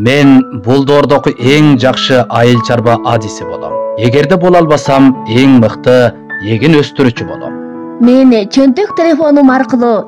Мен бул доордогу эң жакшы айыл чарба адиси болом. Эгерде боло албасам, эң мыкты эгин өстүрүүчү болом. Мен чөнтөк телефонум аркылуу